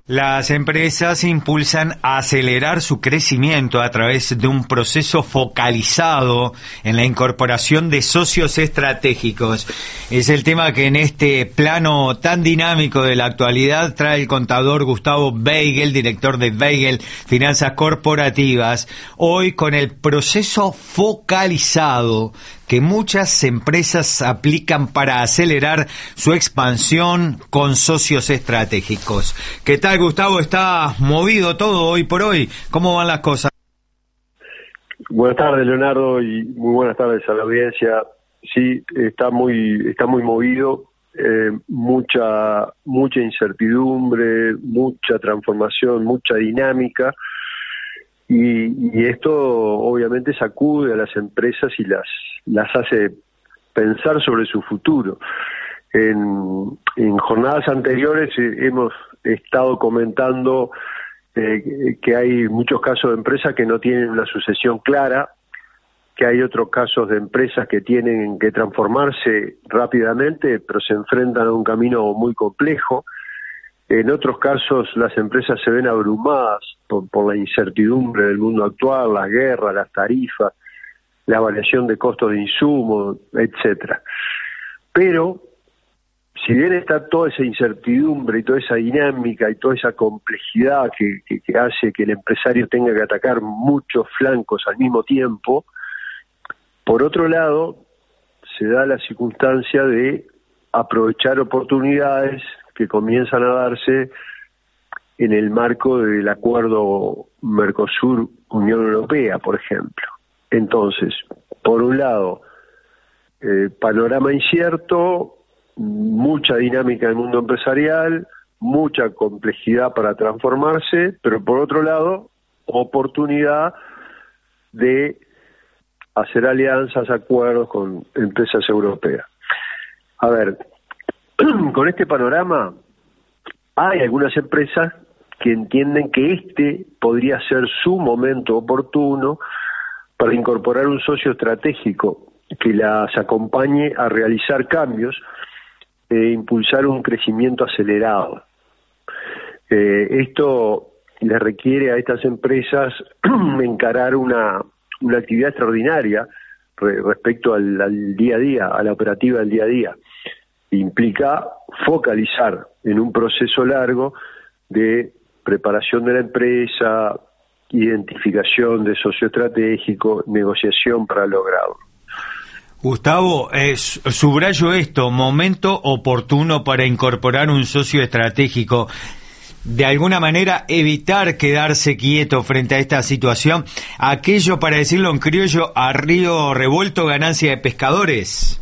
Las empresas impulsan a acelerar su crecimiento a través de un proceso focalizado en la incorporación de socios estratégicos. Es el tema que en este plano tan dinámico de la actualidad trae el contador Gustavo Weigel, director de Weigel Finanzas Corporativas, hoy con el proceso focalizado que muchas empresas aplican para acelerar su expansión con socios estratégicos. ¿Qué tal, Gustavo? ¿Está movido todo hoy por hoy? ¿Cómo van las cosas? Buenas tardes, Leonardo, y muy buenas tardes a la audiencia. Sí, está muy movido, mucha incertidumbre, mucha transformación, mucha dinámica. Y esto obviamente sacude a las empresas y las hace pensar sobre su futuro. En jornadas anteriores hemos estado comentando que hay muchos casos de empresas que no tienen una sucesión clara, que hay otros casos de empresas que tienen que transformarse rápidamente, pero se enfrentan a un camino muy complejo. En otros casos las empresas se ven abrumadas por la incertidumbre del mundo actual, las guerras, las tarifas, la variación de costos de insumos, etcétera. Pero, si bien está toda esa incertidumbre y toda esa dinámica y toda esa complejidad que hace que el empresario tenga que atacar muchos flancos al mismo tiempo, por otro lado, se da la circunstancia de aprovechar oportunidades que comienzan a darse en el marco del acuerdo Mercosur-Unión Europea, por ejemplo. Entonces, por un lado, panorama incierto, mucha dinámica en el mundo empresarial, mucha complejidad para transformarse, pero por otro lado, oportunidad de hacer alianzas, acuerdos con empresas europeas. A ver, con este panorama, hay algunas empresas que entienden que este podría ser su momento oportuno para incorporar un socio estratégico que las acompañe a realizar cambios e impulsar un crecimiento acelerado. Esto les requiere a estas empresas encarar una actividad extraordinaria respecto al día a día, a la operativa del día a día. Implica focalizar en un proceso largo de preparación de la empresa, identificación de socio estratégico, negociación para lograrlo. Gustavo, subrayo esto, momento oportuno para incorporar un socio estratégico. De alguna manera evitar quedarse quieto frente a esta situación, aquello, para decirlo en criollo, a río revuelto, ganancia de pescadores.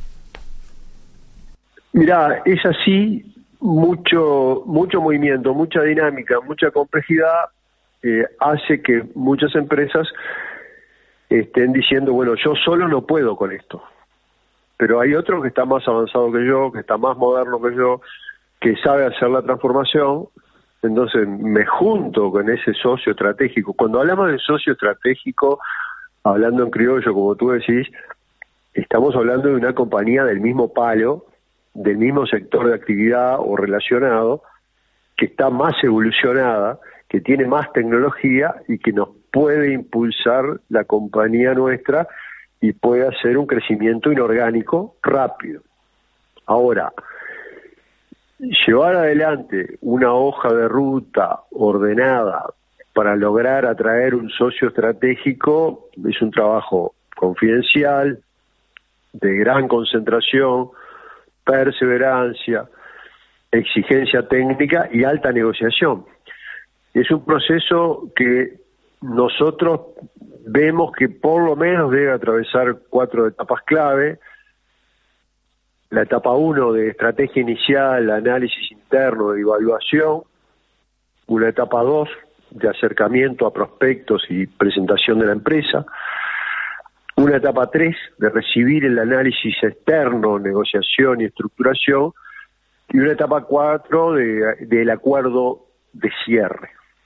Mirá, es así, mucho movimiento, mucha dinámica, mucha complejidad, hace que muchas empresas estén diciendo, bueno, yo solo no puedo con esto, pero hay otro que está más avanzado que yo, que está más moderno que yo, que sabe hacer la transformación, entonces me junto con ese socio estratégico. Cuando hablamos de socio estratégico, hablando en criollo, como tú decís, estamos hablando de una compañía del mismo palo, del mismo sector de actividad o relacionado, que está más evolucionada, que tiene más tecnología y que nos puede impulsar la compañía nuestra y puede hacer un crecimiento inorgánico rápido. Ahora, llevar adelante una hoja de ruta ordenada para lograr atraer un socio estratégico es un trabajo confidencial, de gran concentración, perseverancia, exigencia técnica y alta negociación. Es un proceso que nosotros vemos que por lo menos debe atravesar 4 etapas clave. La etapa 1 de estrategia inicial, análisis interno, de evaluación. Una etapa 2 de acercamiento a prospectos y presentación de la empresa. Una etapa 3 de recibir el análisis externo, negociación y estructuración, y una etapa 4 del acuerdo de cierre.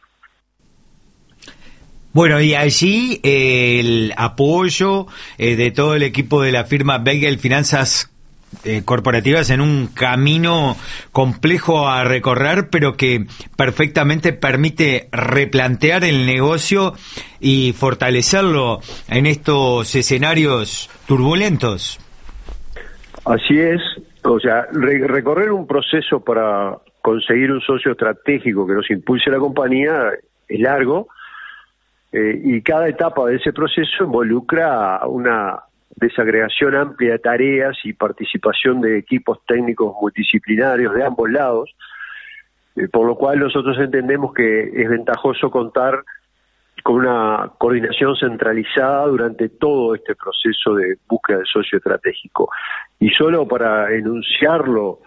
Bueno, y allí el apoyo de todo el equipo de la firma Weigel Finanzas corporativas en un camino complejo a recorrer, pero que perfectamente permite replantear el negocio y fortalecerlo en estos escenarios turbulentos. Así es, o sea, recorrer un proceso para conseguir un socio estratégico que nos impulse la compañía es largo, y cada etapa de ese proceso involucra una desagregación amplia de tareas y participación de equipos técnicos multidisciplinarios de ambos lados, por lo cual nosotros entendemos que es ventajoso contar con una coordinación centralizada durante todo este proceso de búsqueda de socio estratégico. Y solo para enunciarlo,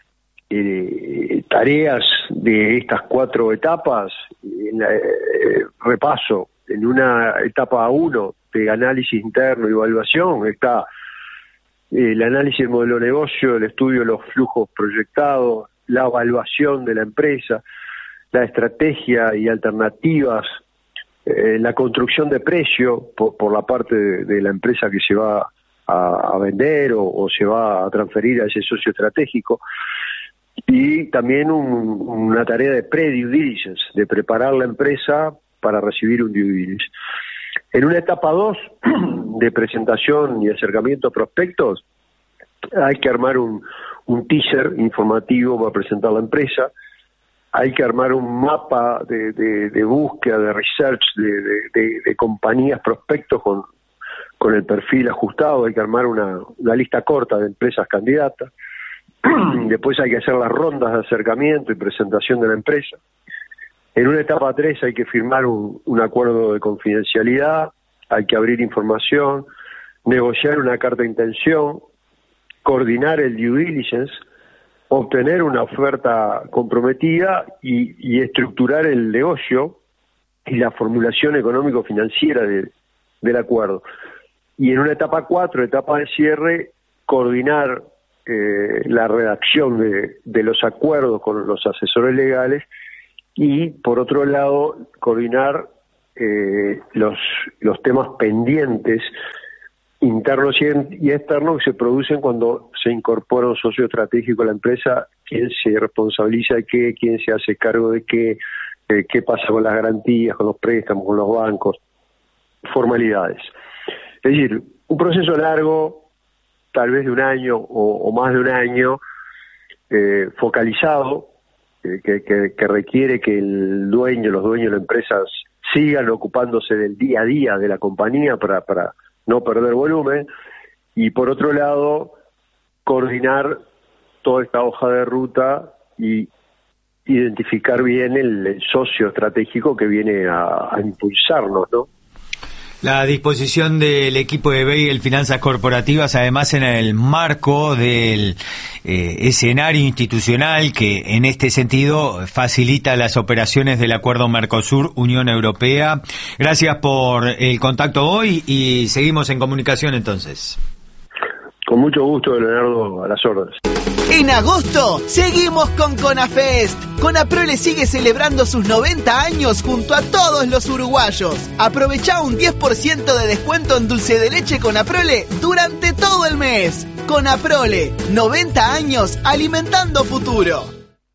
tareas de estas 4 etapas, repaso, en una etapa 1 de análisis interno y evaluación está el análisis del modelo de negocio, el estudio de los flujos proyectados, la evaluación de la empresa, la estrategia y alternativas, la construcción de precio por la parte de la empresa que se va a vender o se va a transferir a ese socio estratégico, y también una tarea de pre-due diligence, de preparar la empresa para recibir un due diligence. En una etapa 2 de presentación y acercamiento a prospectos, hay que armar un teaser informativo para presentar la empresa, hay que armar un mapa de búsqueda, de research de compañías prospectos con el perfil ajustado, hay que armar una lista corta de empresas candidatas, después hay que hacer las rondas de acercamiento y presentación de la empresa. En una etapa 3 hay que firmar un acuerdo de confidencialidad, hay que abrir información, negociar una carta de intención, coordinar el due diligence, obtener una oferta comprometida y estructurar el negocio y la formulación económico-financiera del acuerdo. Y en una etapa 4, etapa de cierre, coordinar la redacción de los acuerdos con los asesores legales y, por otro lado, coordinar los temas pendientes internos y externos que se producen cuando se incorpora un socio estratégico a la empresa, quién se responsabiliza de qué, quién se hace cargo de qué pasa con las garantías, con los préstamos, con los bancos, formalidades. Es decir, un proceso largo, tal vez de un año o más de un año, focalizado, que requiere que los dueños de la empresa sigan ocupándose del día a día de la compañía para no perder volumen, y por otro lado, coordinar toda esta hoja de ruta y identificar bien el socio estratégico que viene a impulsarnos, ¿no? La disposición del equipo de Beigel Finanzas Corporativas, además en el marco del escenario institucional que en este sentido facilita las operaciones del Acuerdo Mercosur-Unión Europea. Gracias por el contacto hoy y seguimos en comunicación entonces. Con mucho gusto, Leonardo, a las órdenes. En agosto, seguimos con CONAFEST. CONAPROLE sigue celebrando sus 90 años junto a todos los uruguayos. Aprovecha un 10% de descuento en dulce de leche CONAPROLE durante todo el mes. CONAPROLE, 90 años alimentando futuro.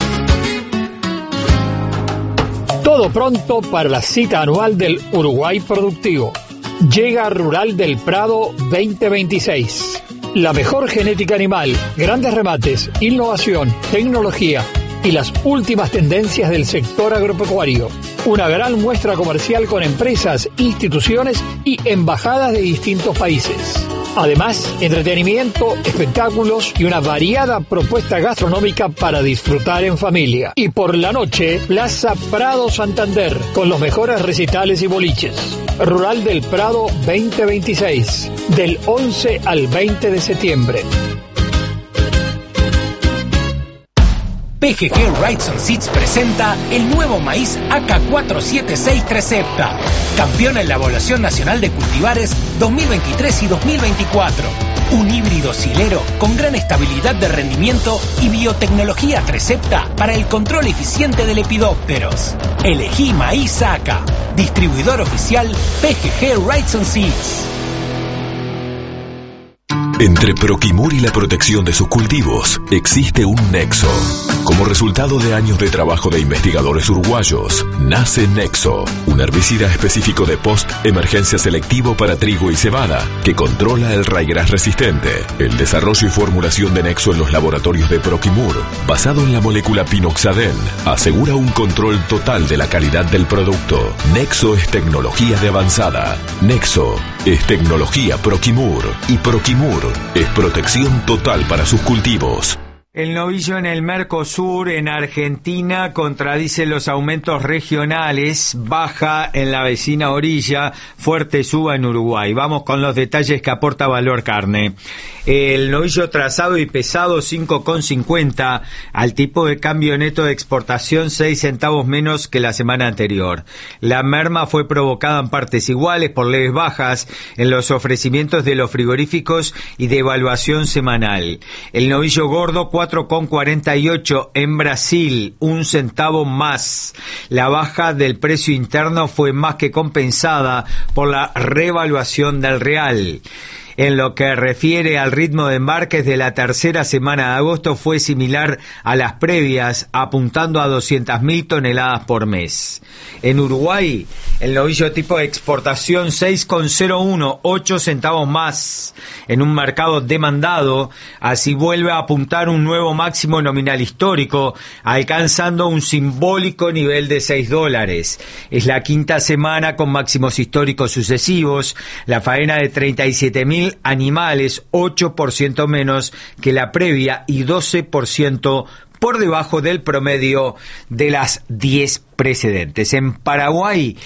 Todo pronto para la cita anual del Uruguay Productivo. Llega Rural del Prado 2026. La mejor genética animal, grandes remates, innovación, tecnología y las últimas tendencias del sector agropecuario. Una gran muestra comercial con empresas, instituciones y embajadas de distintos países. Además, entretenimiento, espectáculos y una variada propuesta gastronómica para disfrutar en familia. Y por la noche, Plaza Prado Santander, con los mejores recitales y boliches. Rural del Prado 2026, del 11 al 20 de septiembre. PGG Wrightson Seeds presenta el nuevo maíz AK476 Trecepta, campeón en la Evaluación Nacional de Cultivares 2023 y 2024. Un híbrido silero con gran estabilidad de rendimiento y biotecnología Trecepta para el control eficiente de lepidópteros. Elegí maíz AK, distribuidor oficial PGG Wrightson Seeds. Entre Proquimur y la protección de sus cultivos existe un nexo. Como resultado de años de trabajo de investigadores uruguayos, nace Nexo, un herbicida específico de post-emergencia selectivo para trigo y cebada, que controla el raigras resistente. El desarrollo y formulación de Nexo en los laboratorios de Proquimur, basado en la molécula pinoxadén, asegura un control total de la calidad del producto. Nexo es tecnología de avanzada. Nexo es tecnología Proquimur. Y Proquimur es protección total para sus cultivos. El novillo en el Mercosur, en Argentina, contradice los aumentos regionales, baja en la vecina orilla, fuerte suba en Uruguay. Vamos con los detalles que aporta Valor Carne. El novillo trazado y pesado 5,50, al tipo de cambio neto de exportación 6 centavos menos que la semana anterior. La merma fue provocada en partes iguales por leves bajas en los ofrecimientos de los frigoríficos y de evaluación semanal. El novillo gordo 4,48 en Brasil, 1 centavo más. La baja del precio interno fue más que compensada por la revaluación del real. En lo que refiere al ritmo de embarques de la tercera semana de agosto, fue similar a las previas, apuntando a 200.000 toneladas por mes. En Uruguay, el novillo tipo de exportación 6,01, 8 centavos más en un mercado demandado. Así vuelve a apuntar un nuevo máximo nominal histórico, alcanzando un simbólico nivel de $6. Es la quinta semana con máximos históricos sucesivos. La faena de 37.000 animales, 8% menos que la previa y 12% por debajo del promedio de las 10 precedentes. En Paraguay,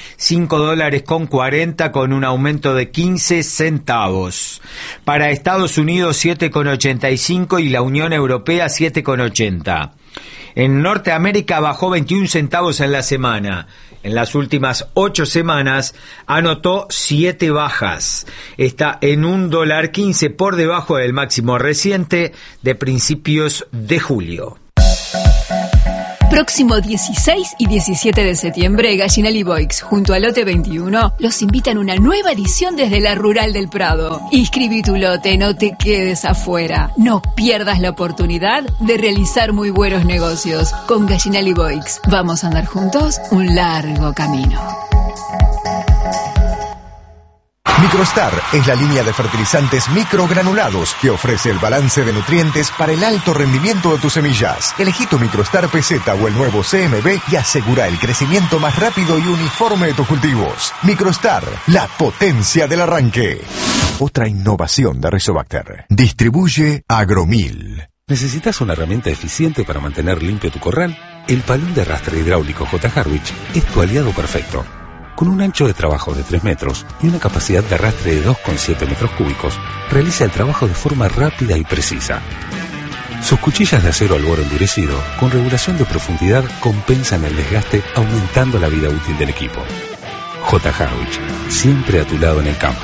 $5,40 con un aumento de 15 centavos. Para Estados Unidos, 7,85 y la Unión Europea, 7,80. En Norteamérica bajó 21 centavos en la semana. En las últimas 8 semanas anotó 7 bajas. Está en $1.15 por debajo del máximo reciente de principios de julio. Próximo 16 y 17 de septiembre, Gallinal Boix, junto al lote 21, los invitan a una nueva edición desde la Rural del Prado. Inscribí tu lote, no te quedes afuera. No pierdas la oportunidad de realizar muy buenos negocios. Con Gallinal Boix, vamos a andar juntos un largo camino. Microstar es la línea de fertilizantes microgranulados que ofrece el balance de nutrientes para el alto rendimiento de tus semillas. Elegí tu Microstar PZ o el nuevo CMB y asegura el crecimiento más rápido y uniforme de tus cultivos. Microstar, la potencia del arranque. Otra innovación de Rizobacter. Distribuye Agromil. ¿Necesitas una herramienta eficiente para mantener limpio tu corral? El palón de arrastre hidráulico J. Harwich es tu aliado perfecto. Con un ancho de trabajo de 3 metros y una capacidad de arrastre de 2,7 metros cúbicos, realiza el trabajo de forma rápida y precisa. Sus cuchillas de acero al boro endurecido, con regulación de profundidad, compensan el desgaste, aumentando la vida útil del equipo. J. Harwich, siempre a tu lado en el campo.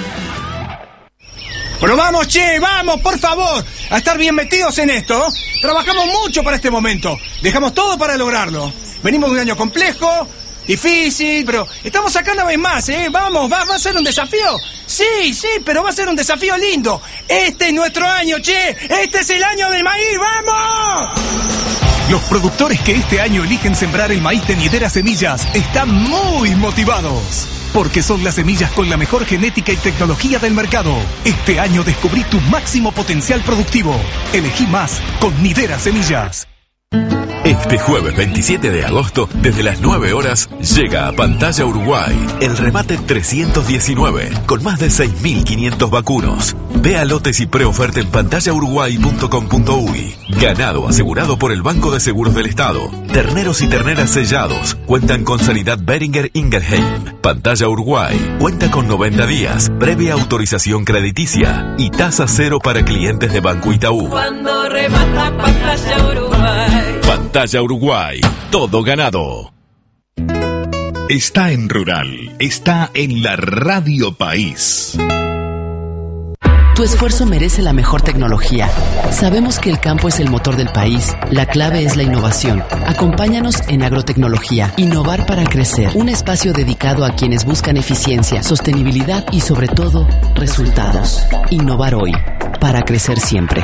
Pero vamos, che, vamos, por favor, a estar bien metidos en esto. Trabajamos mucho para este momento, dejamos todo para lograrlo. Venimos de un año complejo, difícil, pero estamos acá una vez más, ¿eh? Vamos, va a ser un desafío. Sí, pero va a ser un desafío lindo. Este es nuestro año, che. Este es el año del maíz, ¡vamos! Los productores que este año eligen sembrar el maíz de Nidera Semillas están muy motivados, porque son las semillas con la mejor genética y tecnología del mercado. Este año descubrí tu máximo potencial productivo. Elegí más con Nidera Semillas. Este jueves 27 de agosto, desde las 9 horas, llega a Pantalla Uruguay el remate 319, con más de 6.500 vacunos. Vea lotes y preoferta en pantallauruguay.com.uy. Ganado asegurado por el Banco de Seguros del Estado. Terneros y terneras sellados cuentan con sanidad Beringer Ingelheim. Pantalla Uruguay cuenta con 90 días, previa autorización crediticia y tasa cero para clientes de Banco Itaú. Cuando remata Pantalla Uruguay. Pantalla Uruguay, todo ganado. Está en Rural, está en la Radio País. Tu esfuerzo merece la mejor tecnología. Sabemos que el campo es el motor del país. La clave es la innovación. Acompáñanos en Agrotecnología. Innovar para crecer. Un espacio dedicado a quienes buscan eficiencia, sostenibilidad y sobre todo, resultados. Innovar hoy. para crecer siempre.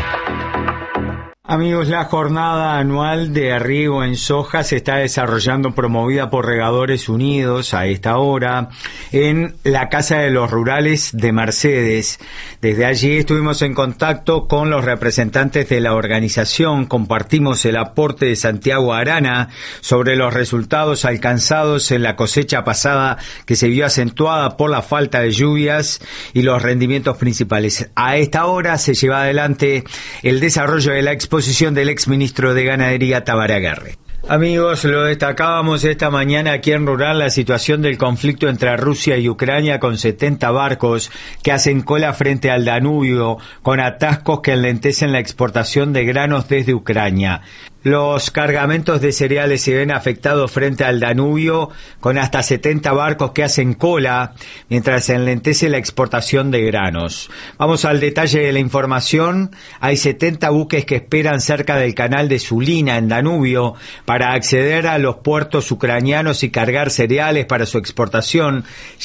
Amigos, la jornada anual de riego en soja se está desarrollando, promovida por Regadores Unidos a esta hora en la Casa de los Rurales de Mercedes. Desde allí estuvimos en contacto con los representantes de la organización, compartimos el aporte de Santiago Arana sobre los resultados alcanzados en la cosecha pasada, que se vio acentuada por la falta de lluvias, y los rendimientos principales. A esta hora se lleva adelante el desarrollo de la exposición del exministro de Ganadería, Tabaré Aguerre. Amigos, lo destacábamos esta mañana aquí en Rural, la situación del conflicto entre Rusia y Ucrania, con 70 barcos que hacen cola frente al Danubio, con atascos que enlentecen la exportación de granos desde Ucrania. Los cargamentos de cereales se ven afectados frente al Danubio, con hasta 70 barcos que hacen cola, mientras se enlentece la exportación de granos. Vamos al detalle de la información. Hay 70 buques que esperan cerca del canal de Sulina, en Danubio, para acceder a los puertos ucranianos y cargar cereales para su exportación,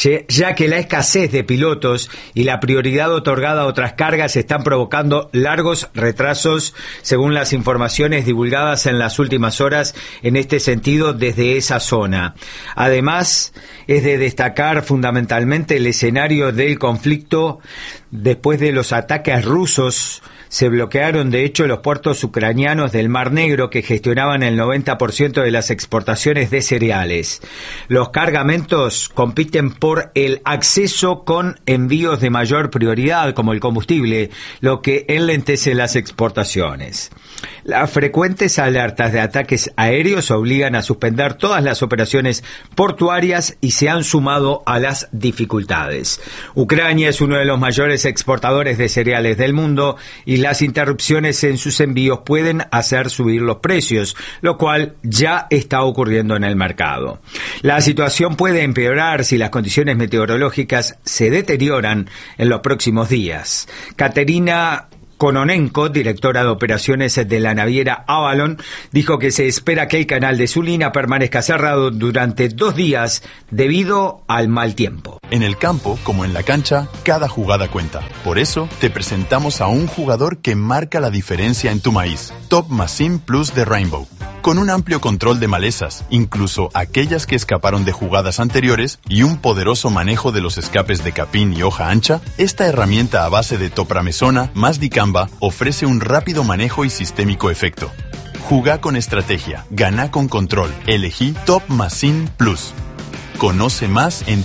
ya que la escasez de pilotos y la prioridad otorgada a otras cargas están provocando largos retrasos, según las informaciones divulgadas en las últimas horas en este sentido desde esa zona. Además, es de destacar fundamentalmente el escenario del conflicto. Después de los ataques rusos, se bloquearon de hecho los puertos ucranianos del Mar Negro, que gestionaban el 90% de las exportaciones de cereales. Los cargamentos compiten por el acceso con envíos de mayor prioridad, como el combustible, lo que enlentece las exportaciones. Las frecuentes alertas de ataques aéreos obligan a suspender todas las operaciones portuarias y se han sumado a las dificultades. Ucrania es uno de los mayores exportadores de cereales del mundo, y las interrupciones en sus envíos pueden hacer subir los precios, lo cual ya está ocurriendo en el mercado. La situación puede empeorar si las condiciones meteorológicas se deterioran en los próximos días. Caterina Kononenko, directora de operaciones de la naviera Avalon, dijo que se espera que el canal de Sulina permanezca cerrado durante 2 días debido al mal tiempo. En el campo, como en la cancha, cada jugada cuenta. Por eso, te presentamos a un jugador que marca la diferencia en tu maíz. Top Machine Plus de Rainbow. Con un amplio control de malezas, incluso aquellas que escaparon de jugadas anteriores, y un poderoso manejo de los escapes de capín y hoja ancha, esta herramienta a base de topramesona más dicamba ofrece un rápido manejo y sistémico efecto. Jugá con estrategia, ganá con control. Elegí Top Machine Plus. Conoce más en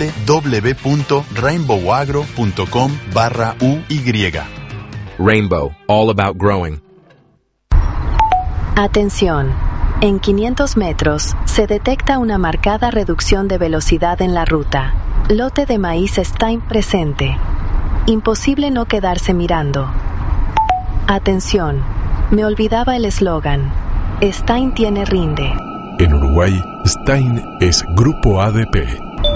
www.rainbowagro.com/UY. Rainbow, all about growing. Atención. En 500 metros se detecta una marcada reducción de velocidad en la ruta. Lote de maíz Stein presente. Imposible no quedarse mirando. Atención. Me olvidaba el eslogan. Stein tiene rinde. En Uruguay, Stein es Grupo ADP.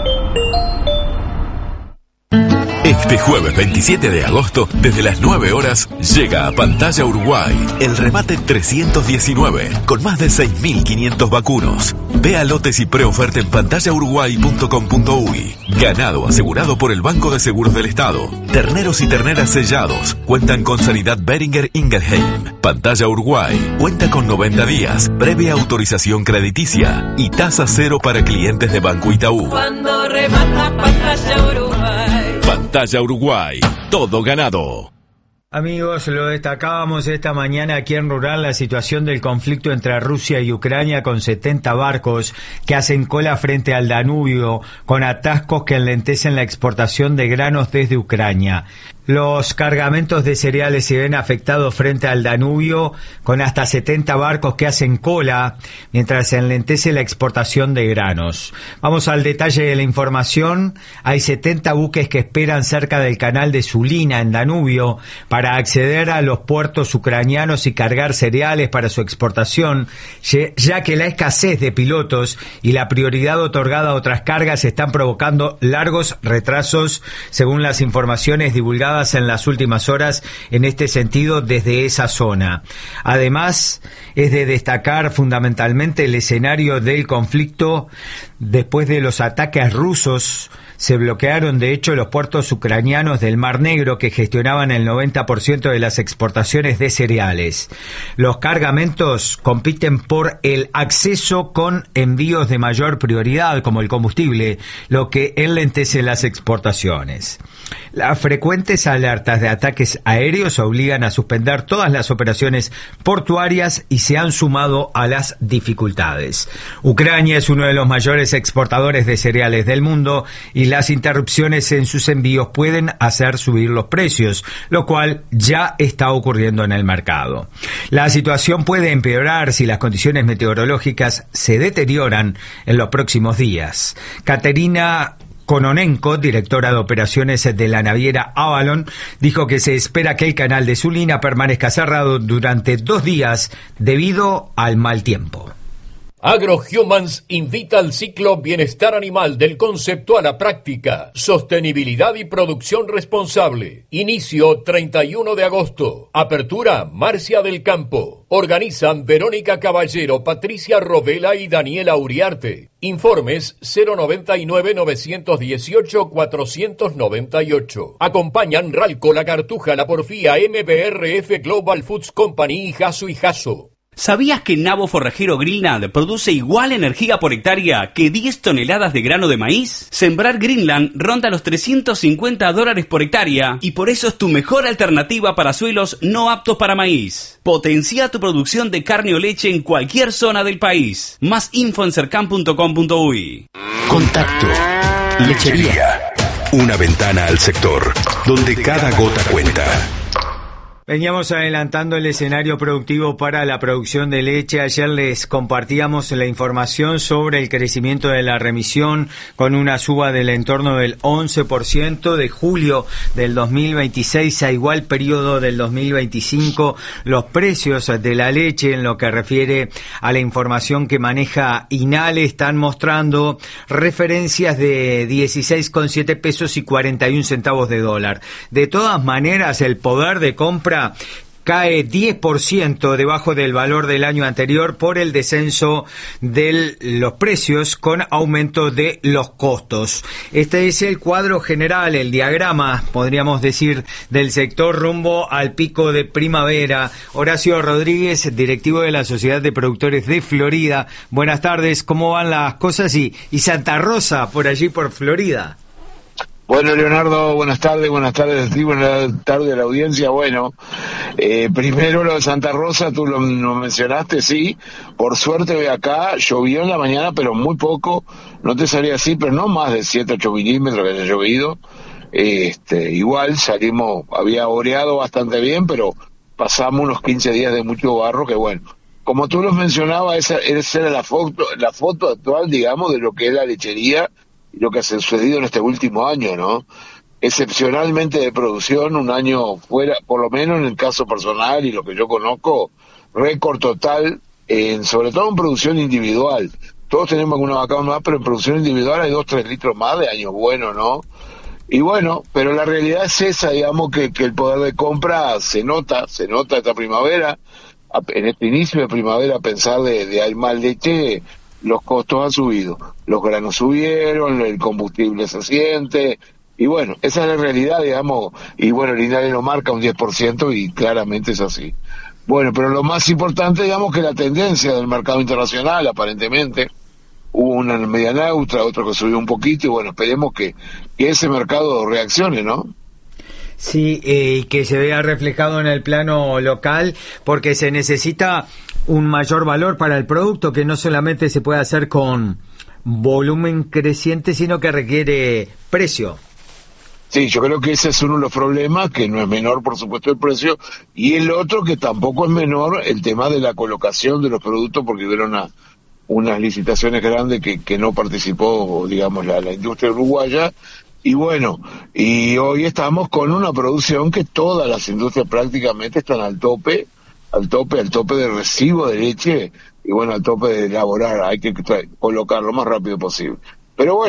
Este jueves 27 de agosto, desde las 9 horas, llega a Pantalla Uruguay el remate 319, con más de 6.500 vacunos. Vea lotes y preoferta en pantallauruguay.com.uy. Ganado asegurado por el Banco de Seguros del Estado. Terneros y terneras sellados cuentan con Sanidad Beringer Ingelheim. Pantalla Uruguay cuenta con 90 días, previa autorización crediticia y tasa cero para clientes de Banco Itaú. Cuando remata Pantalla Uruguay. Pantalla Uruguay, todo ganado. Amigos, lo destacábamos esta mañana aquí en Rural, la situación del conflicto entre Rusia y Ucrania, con 70 barcos que hacen cola frente al Danubio, con atascos que enlentecen la exportación de granos desde Ucrania. Los cargamentos de cereales se ven afectados frente al Danubio, con hasta 70 barcos que hacen cola, mientras se enlentece la exportación de granos. Vamos al detalle de la información. Hay 70 buques que esperan cerca del canal de Sulina, en Danubio, para acceder a los puertos ucranianos y cargar cereales para su exportación, ya que la escasez de pilotos y la prioridad otorgada a otras cargas están provocando largos retrasos, según las informaciones divulgadas realizadas en las últimas horas en este sentido desde esa zona. Además, es de destacar fundamentalmente el escenario del conflicto. Después de los ataques rusos, se bloquearon de hecho los puertos ucranianos del Mar Negro que gestionaban el 90% de las exportaciones de cereales. Los cargamentos compiten por el acceso con envíos de mayor prioridad, como el combustible, lo que enlentece las exportaciones. Las frecuentes alertas de ataques aéreos obligan a suspender todas las operaciones portuarias y se han sumado a las dificultades. Ucrania es uno de los mayores exportadores de cereales del mundo y las interrupciones en sus envíos pueden hacer subir los precios, lo cual ya está ocurriendo en el mercado. La situación puede empeorar si las condiciones meteorológicas se deterioran en los próximos días. Katerina Kononenko, directora de operaciones de la naviera Avalon, dijo que se espera que el canal de Sulina permanezca cerrado durante 2 días debido al mal tiempo. AgroHumans invita al ciclo Bienestar Animal del concepto a la práctica, sostenibilidad y producción responsable. Inicio 31 de agosto. Apertura Marcia del Campo. Organizan Verónica Caballero, Patricia Rovela y Daniela Uriarte. Informes 091-918-498. Acompañan Ralco, La Cartuja, La Porfía, MBRF Global Foods Company y Jaso y Jaso. ¿Sabías que Nabo Forrajero Greenland produce igual energía por hectárea que 10 toneladas de grano de maíz? Sembrar Greenland ronda los $350 por hectárea y por eso es tu mejor alternativa para suelos no aptos para maíz. Potencia tu producción de carne o leche en cualquier zona del país. Más info en cercan.com.uy. Contacto. Lechería. Una ventana al sector donde cada gota cuenta. Veníamos adelantando el escenario productivo para la producción de leche. Ayer les compartíamos la información sobre el crecimiento de la remisión con una suba del entorno del 11% de julio del 2026 a igual periodo del 2025. Los precios de la leche en lo que refiere a la información que maneja INALE están mostrando referencias de 16,7 pesos y 41 centavos de dólar. De todas maneras, el poder de compra cae 10% debajo del valor del año anterior por el descenso de los precios con aumento de los costos. Este es el cuadro general, el diagrama, podríamos decir, del sector rumbo al pico de primavera. Horacio Rodríguez, directivo de la Sociedad de Productores de Florida. Buenas tardes, ¿cómo van las cosas? Y Santa Rosa, por allí por Florida. Bueno, Leonardo, buenas tardes a ti, buenas tardes a la audiencia. Bueno, primero lo de Santa Rosa, tú lo mencionaste, sí, por suerte hoy acá llovió en la mañana, pero muy poco, no te salía así, pero no más de 7-8 milímetros que haya llovido. Igual salimos, había oreado bastante bien, pero pasamos unos 15 días de mucho barro, que bueno, como tú lo mencionabas, esa era la foto actual, digamos, de lo que es la lechería, y lo que ha sucedido en este último año, ¿no? Excepcionalmente de producción, un año fuera, por lo menos en el caso personal y lo que yo conozco, récord total, sobre todo en producción individual. Todos tenemos alguna vacas más, pero en producción individual hay 2-3 litros más de año bueno, ¿no? Y bueno, pero la realidad es esa, digamos, que el poder de compra se nota esta primavera, en este inicio de primavera, a pensar de hay más leche, los costos han subido, los granos subieron, el combustible se siente, y bueno, esa es la realidad, digamos, y bueno, el INALE lo marca un 10% y claramente es así. Bueno, pero lo más importante, digamos, que la tendencia del mercado internacional, aparentemente, hubo una media neutra, otro que subió un poquito, y bueno, esperemos que ese mercado reaccione, ¿no? Sí, que se vea reflejado en el plano local, porque se necesita un mayor valor para el producto, que no solamente se puede hacer con volumen creciente, sino que requiere precio. Sí, yo creo que ese es uno de los problemas, que no es menor, por supuesto, el precio, y el otro que tampoco es menor, el tema de la colocación de los productos, porque hubieron unas licitaciones grandes que no participó, digamos, la industria uruguaya. Y bueno, y hoy estamos con una producción que todas las industrias prácticamente están al tope de recibo de leche, y bueno, al tope de elaborar, hay que colocar lo más rápido posible. Pero bueno,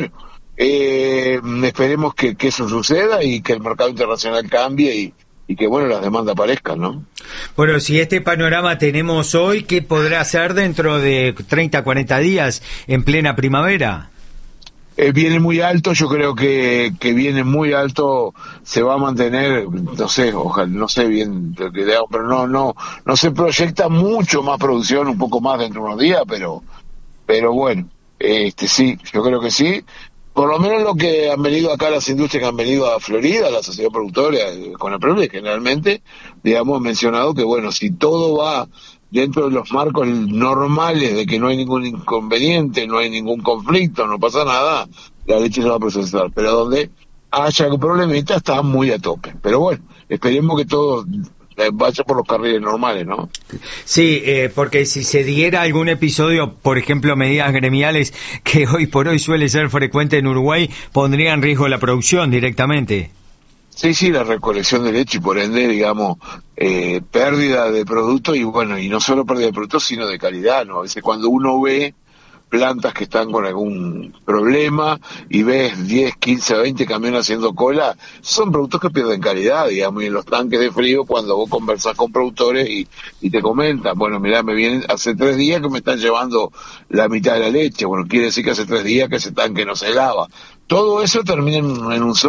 esperemos que eso suceda y que el mercado internacional cambie y que, bueno, las demandas aparezcan, ¿no? Bueno, si este panorama tenemos hoy, ¿qué podrá ser dentro de 30, 40 días en plena primavera? Viene muy alto, yo creo que viene muy alto, se va a mantener, no sé, ojalá, no sé bien lo que digamos, pero no se proyecta mucho más producción, un poco más dentro de unos días, pero bueno, sí, yo creo que sí. Por lo menos lo que han venido acá las industrias que han venido a Florida, la sociedad productora, con el generalmente, digamos, han mencionado que, bueno, si todo va dentro de los marcos normales de que no hay ningún inconveniente, no hay ningún conflicto, no pasa nada, la leche se va a procesar. Pero donde haya un problemita está muy a tope. Pero bueno, esperemos que todo vaya por los carriles normales, ¿no? Sí, porque si se diera algún episodio, por ejemplo, medidas gremiales, que hoy por hoy suele ser frecuente en Uruguay, pondría en riesgo la producción directamente. Sí, la recolección de leche y por ende, digamos, pérdida de producto y bueno, y no solo pérdida de producto, sino de calidad, ¿no? A veces cuando uno ve plantas que están con algún problema y ves 10, 15, 20 camiones haciendo cola, son productos que pierden calidad, digamos, y en los tanques de frío cuando vos conversás con productores y te comentan, bueno, mirá, me vienen hace 3 días que me están llevando la mitad de la leche, bueno, quiere decir que hace 3 días que ese tanque no se lava. Todo eso termina en un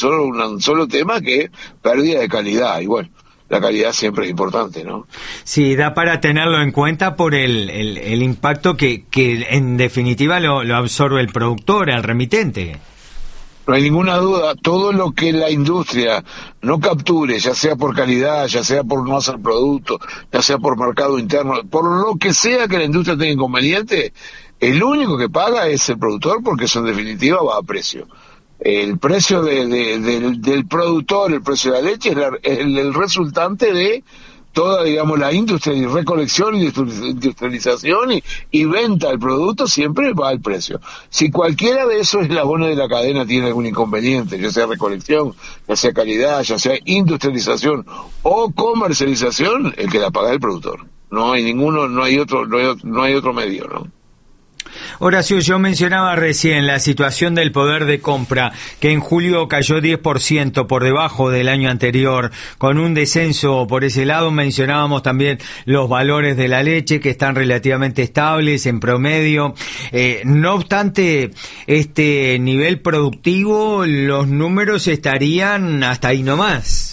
solo tema que es pérdida de calidad, y bueno, la calidad siempre es importante, ¿no? Sí, da para tenerlo en cuenta por el impacto que en definitiva lo absorbe el productor, el remitente. No hay ninguna duda, todo lo que la industria no capture, ya sea por calidad, ya sea por no hacer producto, ya sea por mercado interno, por lo que sea que la industria tenga inconveniente, el único que paga es el productor porque eso en definitiva va a precio. El precio del productor, el precio de la leche es el resultante de toda, digamos, la industria y recolección y industrialización y venta del producto, siempre va al precio. Si cualquiera de esos eslabones de la cadena tiene algún inconveniente, ya sea recolección, ya sea calidad, ya sea industrialización o comercialización, el que la paga es el productor. No hay ninguno, no hay otro medio, ¿no? Horacio, yo mencionaba recién la situación del poder de compra, que en julio cayó 10% por debajo del año anterior, con un descenso por ese lado. Mencionábamos también los valores de la leche, que están relativamente estables en promedio. No obstante, este nivel productivo, los números estarían hasta ahí nomás.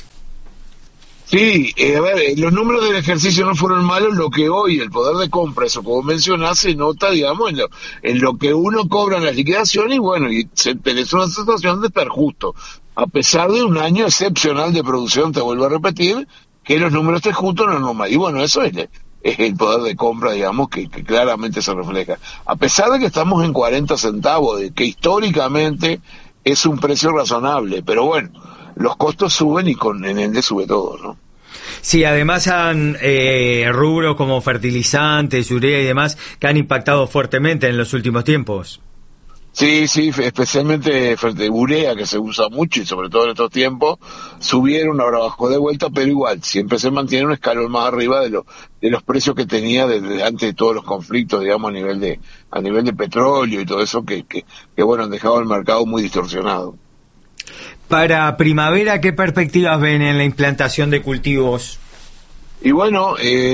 Sí, a ver, los números del ejercicio no fueron malos, lo que hoy el poder de compra, eso como mencionás, se nota, digamos, en lo que uno cobra en las liquidaciones y bueno, y tenés una situación de estar justo, a pesar de un año excepcional de producción, te vuelvo a repetir, que los números estén justos no es normal, y bueno, eso es el poder de compra, digamos, que claramente se refleja, a pesar de que estamos en 40 centavos, de que históricamente es un precio razonable, pero bueno, los costos suben y en ende sube todo, ¿no? Sí, además han rubros como fertilizantes, urea y demás que han impactado fuertemente en los últimos tiempos. Sí, especialmente urea, que se usa mucho y sobre todo en estos tiempos, subieron, ahora bajó de vuelta, pero igual, siempre se mantiene un escalón más arriba de los precios que tenía desde antes de todos los conflictos, digamos, a nivel de petróleo y todo eso que bueno, han dejado el mercado muy distorsionado. Para primavera, ¿qué perspectivas ven en la implantación de cultivos? Y bueno,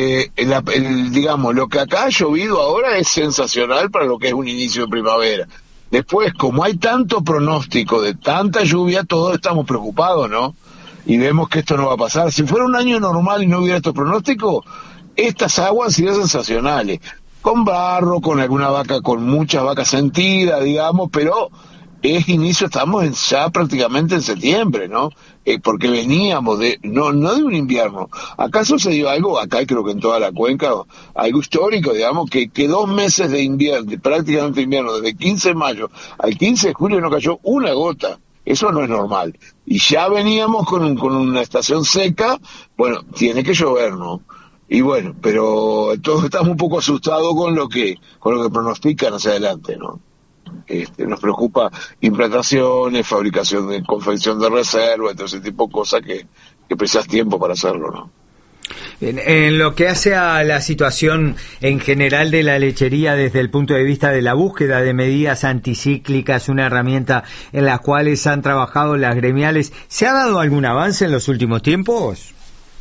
digamos, lo que acá ha llovido ahora es sensacional para lo que es un inicio de primavera. Después, como hay tanto pronóstico de tanta lluvia, todos estamos preocupados, ¿no? Y vemos que esto no va a pasar. Si fuera un año normal y no hubiera estos pronósticos, estas aguas serían sensacionales. Con barro, con alguna vaca, con muchas vacas sentidas, digamos, pero estamos ya prácticamente en septiembre, ¿no? Porque veníamos no de un invierno. Acá sucedió algo, acá creo que en toda la cuenca, algo histórico, digamos, que 2 meses de invierno, prácticamente invierno, desde 15 de mayo al 15 de julio no cayó una gota. Eso no es normal. Y ya veníamos con una estación seca, bueno, tiene que llover, ¿no? Y bueno, pero todos estamos un poco asustados con lo que pronostican hacia adelante, ¿no? Nos preocupa implantaciones, fabricación de confección de reserva, todo ese tipo de cosas que precisas tiempo para hacerlo, ¿no? En lo que hace a la situación en general de la lechería desde el punto de vista de la búsqueda de medidas anticíclicas, una herramienta en la cuales han trabajado las gremiales, ¿se ha dado algún avance en los últimos tiempos?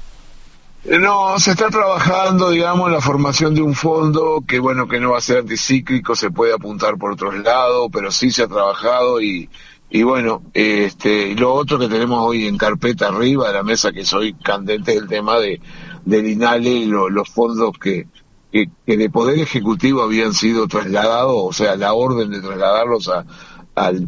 No, se está trabajando, digamos, en la formación de un fondo que, bueno, que no va a ser anticíclico, se puede apuntar por otros lados, pero sí se ha trabajado y bueno, lo otro que tenemos hoy en carpeta arriba de la mesa, que soy candente, es el tema del INALE y los fondos que de Poder Ejecutivo habían sido trasladados, o sea, la orden de trasladarlos al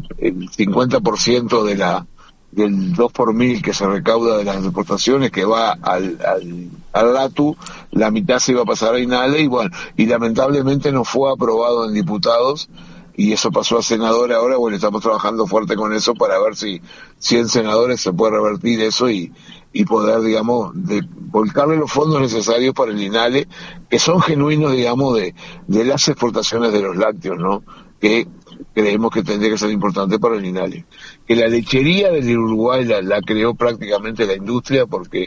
50% del 2 por mil que se recauda de las exportaciones, que va al LATU, la mitad se iba a pasar a INALE, y bueno, y lamentablemente no fue aprobado en diputados, y eso pasó a senadores. Ahora, bueno, estamos trabajando fuerte con eso para ver si en senadores se puede revertir eso y poder, digamos, volcarle los fondos necesarios para el INALE, que son genuinos, digamos, de las exportaciones de los lácteos, ¿no? Que creemos que tendría que ser importante para el INALE. Que la lechería del Uruguay la creó prácticamente la industria, porque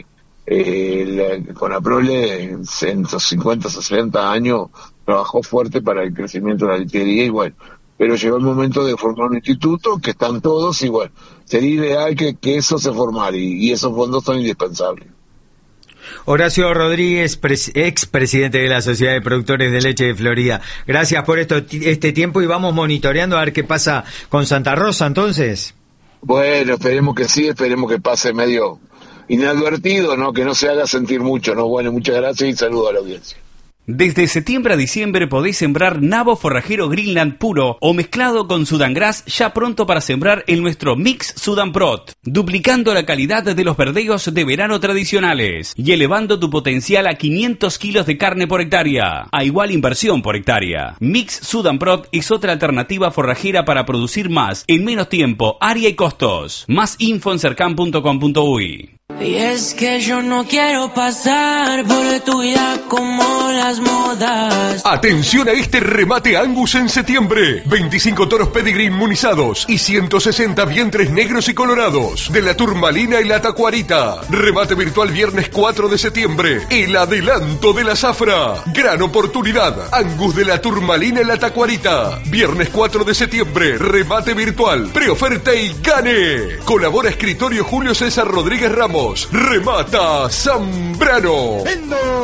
con Aprole en 50, 60 años trabajó fuerte para el crecimiento de la lechería, y bueno, pero llegó el momento de formar un instituto, que están todos, y bueno, sería ideal que eso se formara, y esos fondos son indispensables. Horacio Rodríguez, expresidente de la Sociedad de Productores de Leche de Florida, gracias por este tiempo, y vamos monitoreando a ver qué pasa con Santa Rosa, entonces. Bueno, esperemos que sí, esperemos que pase medio inadvertido, ¿no? Que no se haga sentir mucho, ¿no? Bueno, muchas gracias y saludo a la audiencia. Desde septiembre a diciembre podéis sembrar nabo forrajero Greenland puro o mezclado con Sudangrass, ya pronto para sembrar en nuestro Mix Sudan Prot, duplicando la calidad de los verdeos de verano tradicionales y elevando tu potencial a 500 kilos de carne por hectárea, a igual inversión por hectárea. Mix Sudan Prot es otra alternativa forrajera para producir más en menos tiempo, área y costos. Más info en cercan.com.uy. Y es que yo no quiero pasar por tu vida como las modas. Atención a este remate Angus en septiembre. 25 toros Pedigree inmunizados y 160 vientres negros y colorados de la turmalina y la tacuarita. Remate virtual viernes 4 de septiembre. El adelanto de la zafra. Gran oportunidad. Angus de la turmalina y la tacuarita. Viernes 4 de septiembre. Remate virtual. Preoferta y gane. Colabora escritorio Julio César Rodríguez Ramos. Remata Zambrano.